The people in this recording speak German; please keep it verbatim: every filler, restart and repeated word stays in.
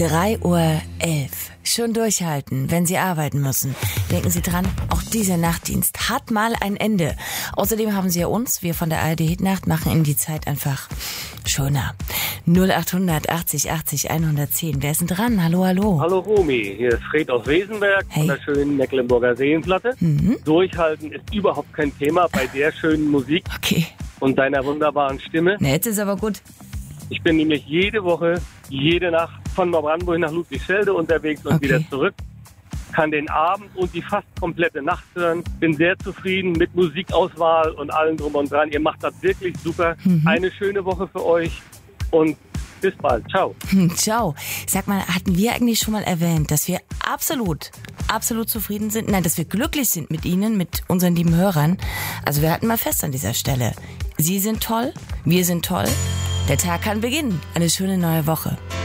drei Uhr elf. Schon durchhalten, wenn Sie arbeiten müssen. Denken Sie dran, auch dieser Nachtdienst hat mal ein Ende. Außerdem haben Sie ja uns, wir von der A R D Hitnacht, machen Ihnen die Zeit einfach schöner. null acht hundert achtzig achtzig hundertzehn. Wer ist denn dran? Hallo, hallo. Hallo Romy, hier ist Fred aus Wesenberg Hey. von der schönen Mecklenburger Seenplatte. Mhm. Durchhalten ist überhaupt kein Thema bei der schönen Musik Okay. und deiner wunderbaren Stimme. Na, jetzt ist aber gut. Ich bin nämlich jede Woche, jede Nacht von Neubrandenburg nach Ludwigsfelde unterwegs und Okay. wieder zurück. Kann den Abend und die fast komplette Nacht hören. Bin sehr zufrieden mit Musikauswahl und allem drum und dran. Ihr macht das wirklich super. Mhm. Eine schöne Woche für euch und bis bald. Ciao. Hm, ciao. Sag mal, hatten wir eigentlich schon mal erwähnt, dass wir absolut, absolut zufrieden sind? Nein, dass wir glücklich sind mit Ihnen, mit unseren lieben Hörern. Also wir hatten mal fest an dieser Stelle. Sie sind toll, wir sind toll. Der Tag kann beginnen. Eine schöne neue Woche.